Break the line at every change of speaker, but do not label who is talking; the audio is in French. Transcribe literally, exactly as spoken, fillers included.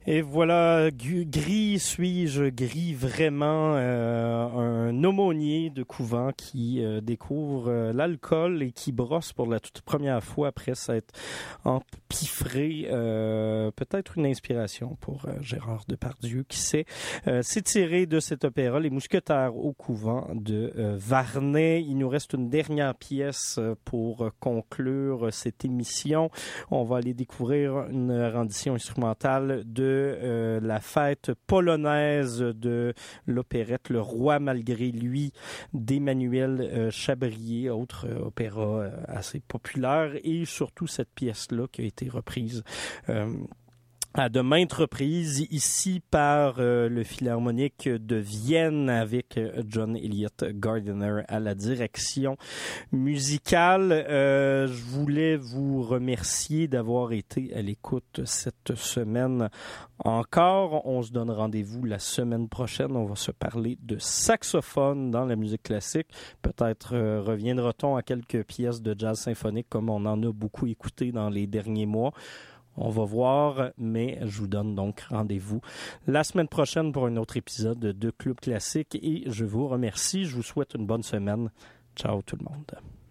Et voilà, gris suis-je, gris vraiment, euh, un aumônier de couvent qui euh, découvre euh, l'alcool et qui brosse pour la toute première fois après s'être empiffré. Euh, peut-être une inspiration pour euh, Gérard Depardieu, qui sait. Euh, c'est tiré de cet opéra, Les Mousquetaires au couvent de euh, Varney. Il nous reste une dernière pièce pour conclure cette émission. On va aller découvrir une rendition instrumentale de Euh, la fête polonaise de l'opérette Le Roi malgré lui d'Emmanuel euh, Chabrier, autre euh, opéra euh, assez populaire, et surtout cette pièce-là qui a été reprise euh, à de maintes reprises, ici par euh, le Philharmonique de Vienne avec euh, John Elliott Gardiner à la direction musicale. Euh, je voulais vous remercier d'avoir été à l'écoute cette semaine encore. On se donne rendez-vous la semaine prochaine. On va se parler de saxophone dans la musique classique. Peut-être euh, reviendra-t-on à quelques pièces de jazz symphonique comme on en a beaucoup écouté dans les derniers mois. On va voir, mais je vous donne donc rendez-vous la semaine prochaine pour un autre épisode de Club Classique et je vous remercie. Je vous souhaite une bonne semaine. Ciao tout le monde.